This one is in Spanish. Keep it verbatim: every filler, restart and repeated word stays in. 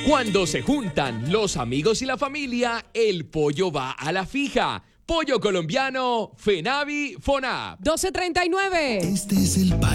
Cuando se juntan los amigos y la familia, el pollo va a la fija. Pollo colombiano, Fenavi, Fonab. doce treinta y nueve. Este es el país.